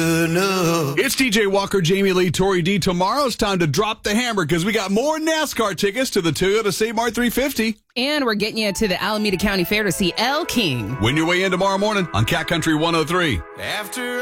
It's TJ Walker, Jamie Lee, Tori D. Tomorrow's time to drop the hammer because we got more NASCAR tickets to the Toyota St. Mart 350. And we're getting you to the Alameda County Fair to see El King. Win your way in tomorrow morning on Cat Country 103. After